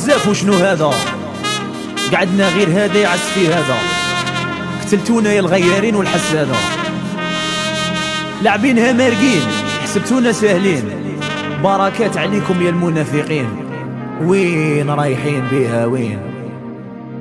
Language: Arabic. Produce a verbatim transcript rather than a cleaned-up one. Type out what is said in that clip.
بزاف وشنو هذا، قعدنا غير هذا يعس في هذا، قتلتونا يا الغيارين والحسادة، لاعبينها مارقين حسبتونا ساهلين، بركات عليكم يا المنافقين، وين رايحين بيها وين؟